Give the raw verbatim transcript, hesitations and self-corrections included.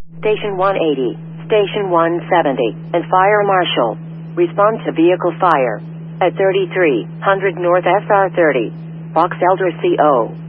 Station one eighty, Station one seventy, and Fire Marshal. Respond to vehicle fire at thirty-three hundred North S R thirty, Box Elder C O.